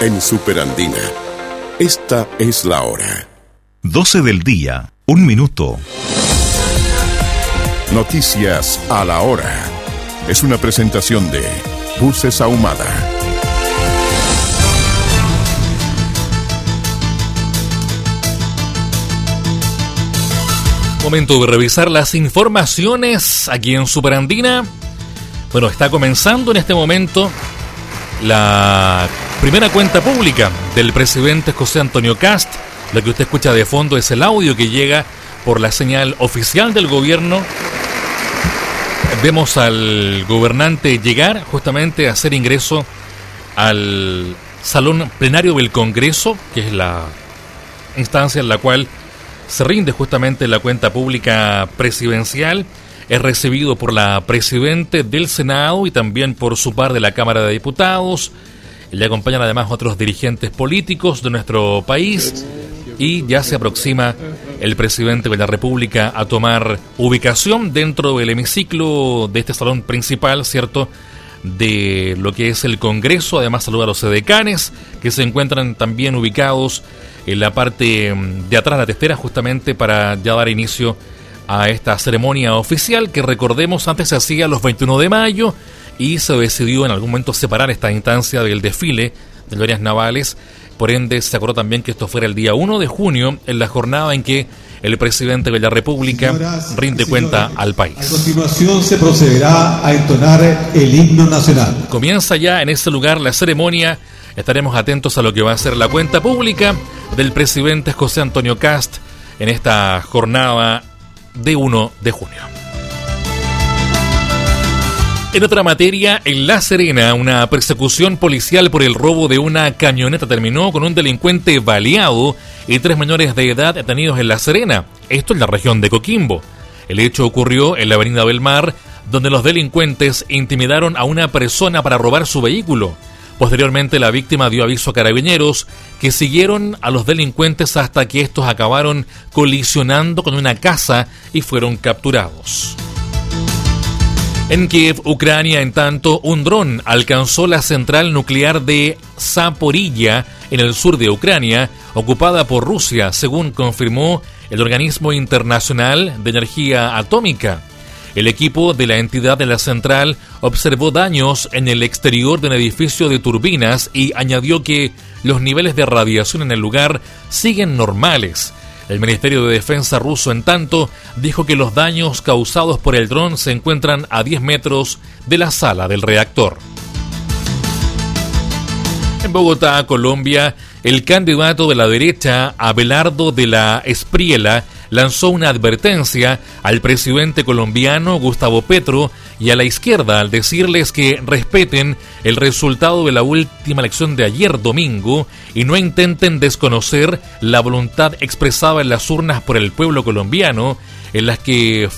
en Superandina. Esta es la hora. 12 del día, 1 minuto. Noticias a la hora. Es una presentación de Buses Ahumada. Momento de revisar las informaciones aquí en Superandina. Bueno, está comenzando en este momento la primera cuenta pública del presidente José Antonio Kast. Lo que usted escucha de fondo es el audio que llega por la señal oficial del gobierno. Vemos al gobernante llegar justamente a hacer ingreso al salón plenario del Congreso, que es la instancia en la cual se rinde justamente la cuenta pública presidencial. Es recibido por la presidente del Senado y también por su par de la Cámara de Diputados. Le acompañan además otros dirigentes políticos de nuestro país. Y ya se aproxima el presidente de la República a tomar ubicación dentro del hemiciclo de este salón principal, ¿cierto?, de lo que es el Congreso. Además saluda a los edecanes que se encuentran también ubicados en la parte de atrás de la testera, justamente para ya dar inicio a esta ceremonia oficial que, recordemos, antes se hacía los 21 de mayo y se decidió en algún momento separar esta instancia del desfile de glorias navales. Por ende, se acordó también que esto fuera el día 1 de junio, en la jornada en que el presidente de la República rinde cuenta al país. A continuación se procederá a entonar el himno nacional. Comienza ya en este lugar la ceremonia. Estaremos atentos a lo que va a ser la cuenta pública del presidente José Antonio Kast en esta jornada de 1 de junio. En otra materia, en La Serena, una persecución policial por el robo de una camioneta terminó con un delincuente baleado y 3 menores de edad detenidos en La Serena, esto en la región de Coquimbo. El hecho ocurrió en la avenida del Mar, donde los delincuentes intimidaron a una persona para robar su vehículo. Posteriormente, la víctima dio aviso a carabineros, que siguieron a los delincuentes hasta que estos acabaron colisionando con una casa y fueron capturados. En Kiev, Ucrania, en tanto, un dron alcanzó la central nuclear de Zaporilla, en el sur de Ucrania, ocupada por Rusia, según confirmó el Organismo Internacional de Energía Atómica. El equipo de la entidad de la central observó daños en el exterior de un edificio de turbinas y añadió que los niveles de radiación en el lugar siguen normales. El Ministerio de Defensa ruso, en tanto, dijo que los daños causados por el dron se encuentran a 10 metros de la sala del reactor. En Bogotá, Colombia, el candidato de la derecha, Abelardo de la Espriella, lanzó una advertencia al presidente colombiano Gustavo Petro y a la izquierda al decirles que respeten el resultado de la última elección de ayer domingo y no intenten desconocer la voluntad expresada en las urnas por el pueblo colombiano, en las que